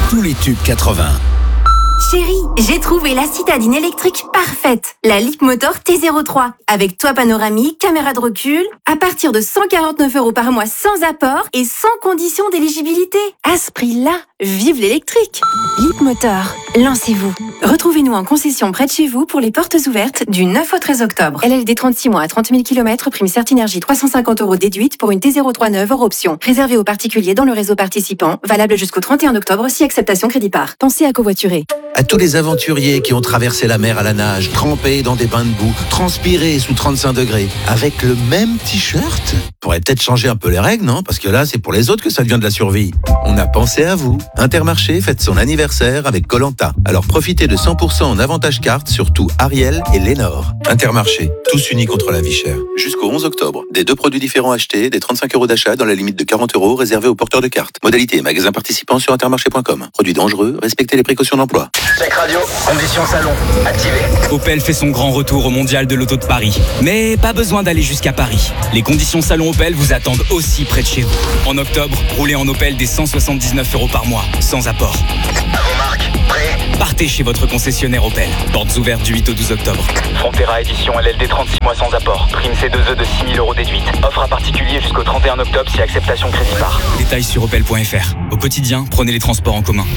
tous les tubes 80. Chérie, j'ai trouvé la citadine électrique parfaite. La Leapmotor T03. Avec toit panoramique, caméra de recul, à partir de 149 € par mois sans apport et sans condition d'éligibilité. À ce prix-là, vive l'électrique. Leapmotor, lancez-vous. Retrouvez-nous en concession près de chez vous pour les portes ouvertes du 9 au 13 octobre. LLD 36 mois à 30 000 km, prime Certinergie 350 € déduite pour une T03 neuve hors option. Réservée aux particuliers dans le réseau participant. Valable jusqu'au 31 octobre si acceptation crédit par. Pensez à covoiturer. À tous les aventuriers qui ont traversé la mer à la nage, trempés dans des bains de boue, transpirés sous 35 degrés, avec le même t-shirt, pourrait peut-être changer un peu les règles, non? Parce que là, c'est pour les autres que ça devient de la survie. On a pensé à vous. Intermarché fête son anniversaire avec Koh-Lanta. Alors profitez de 100% en avantage carte sur tout Ariel et Lénore. Intermarché, tous unis contre la vie chère. Jusqu'au 11 octobre. Des 2 produits différents achetés, des 35 € d'achat dans la limite de 40 € réservés aux porteurs de cartes. Modalité et magasins participants sur intermarché.com. Produits dangereux, respectez les précautions d'emploi. Check radio, conditions salon, activé. Opel fait son grand retour au Mondial de l'Auto de Paris. Mais pas besoin d'aller jusqu'à Paris. Les conditions salon Opel vous attendent aussi près de chez vous. En octobre, roulez en Opel dès 179 € par mois, sans apport. À vos marques, prêt? Partez chez votre concessionnaire Opel. Portes ouvertes du 8 au 12 octobre. Frontera édition LLD 36 mois sans apport. Prime C2E de 6 000 € déduite. Offre à particulier jusqu'au 31 octobre si acceptation crédit par. Détails sur opel.fr. Au quotidien, prenez les transports en commun.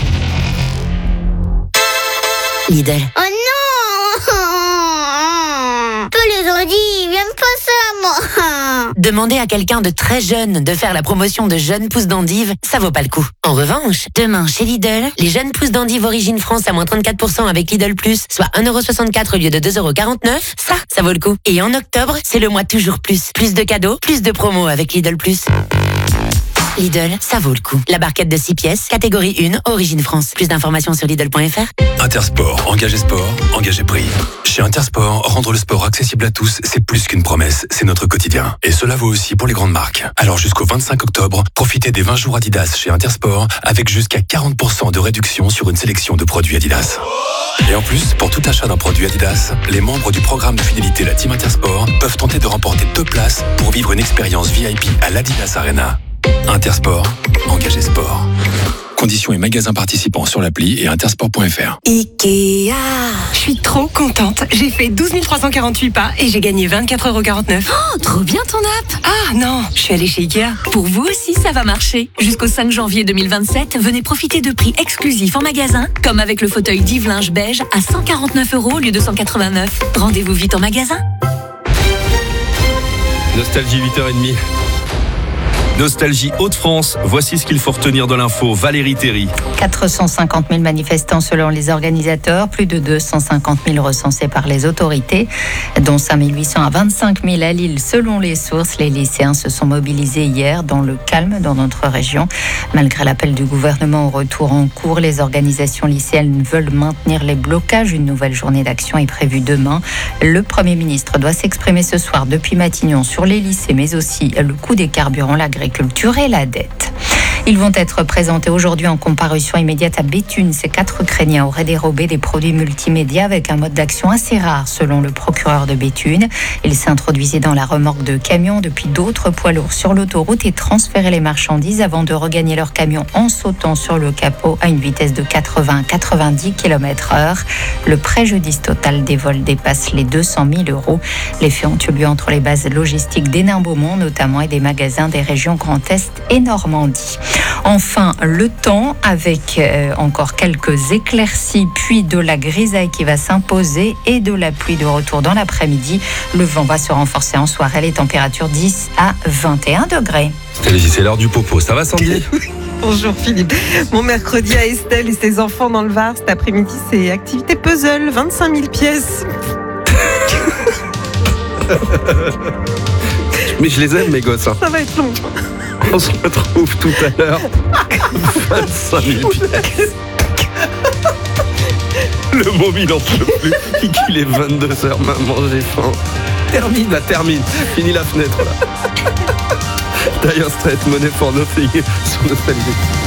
Lidl. Oh non! Peu les ont dit, j'aime pas ça, moi. Demander à quelqu'un de très jeune de faire la promotion de jeunes pousses d'endive, ça vaut pas le coup. En revanche, demain chez Lidl, les jeunes pousses d'endive Origine France à moins 34% avec Lidl Plus, soit 1,64 € au lieu de 2,49 €, ça vaut le coup. Et en octobre, c'est le mois toujours plus. Plus de cadeaux, plus de promos avec Lidl Plus. Lidl, ça vaut le coup. La barquette de 6 pièces, catégorie 1, Origine France. Plus d'informations sur Lidl.fr. Intersport, engagez sport, engagez prix. Chez Intersport, rendre le sport accessible à tous, c'est plus qu'une promesse, c'est notre quotidien. Et cela vaut aussi pour les grandes marques. Alors jusqu'au 25 octobre, profitez des 20 jours Adidas chez Intersport avec jusqu'à 40% de réduction sur une sélection de produits Adidas. Et en plus, pour tout achat d'un produit Adidas, les membres du programme de fidélité La Team Intersport peuvent tenter de remporter 2 places pour vivre une expérience VIP à l'Adidas Arena. Intersport, engagez sport. Conditions et magasins participants sur l'appli et intersport.fr. Ikea. Je suis trop contente. J'ai fait 12 348 pas et j'ai gagné 24,49 €. Oh, trop bien ton app. Ah non, je suis allée chez Ikea. Pour vous aussi, ça va marcher. Jusqu'au 5 janvier 2027, venez profiter de prix exclusifs en magasin, comme avec le fauteuil Div linge beige à 149 € au lieu de 189. Rendez-vous vite en magasin. Nostalgie 8h30. Nostalgie Hauts-de-France, voici ce qu'il faut retenir de l'info. Valérie Théry. 450 000 manifestants selon les organisateurs, plus de 250 000 recensés par les autorités, dont 5 800 à 25 000 à Lille selon les sources. Les lycéens se sont mobilisés hier dans le calme dans notre région. Malgré l'appel du gouvernement au retour en cours, les organisations lycéennes veulent maintenir les blocages. Une nouvelle journée d'action est prévue demain. Le Premier ministre doit s'exprimer ce soir depuis Matignon sur les lycées, mais aussi le coût des carburants, l'agriculture et la dette. Ils vont être présentés aujourd'hui en comparution immédiate à Béthune. Ces 4 Ukrainiens auraient dérobé des produits multimédia avec un mode d'action assez rare, selon le procureur de Béthune. Ils s'introduisaient dans la remorque de camions depuis d'autres poids lourds sur l'autoroute et transféraient les marchandises avant de regagner leur camion en sautant sur le capot à une vitesse de 80 à 90 km/h. Le préjudice total des vols dépasse les 200 000 €. Les faits ont eu lieu entre les bases logistiques d'Hénin-Beaumont notamment et des magasins des régions Grand Est et Normandie. Enfin, le temps avec encore quelques éclaircies, puis de la grisaille qui va s'imposer et de la pluie de retour dans l'après-midi. Le vent va se renforcer en soirée, les températures 10 à 21 degrés. Allez-y, c'est l'heure du popo. Ça va, Sandy? Bonjour Philippe. Mon mercredi à Estelle et ses enfants dans le Var. Cet après-midi, c'est activité puzzle, 25 000 pièces. Mais je les aime, mes gosses. Hein. Ça va être long. On se retrouve tout à l'heure. 25 000 pièces. Le môme, il en peut plus. Il est 22h, maman, j'ai faim. Termine. Fini la fenêtre, là. Dire Straits, Money for Nothing sur Nostalgie.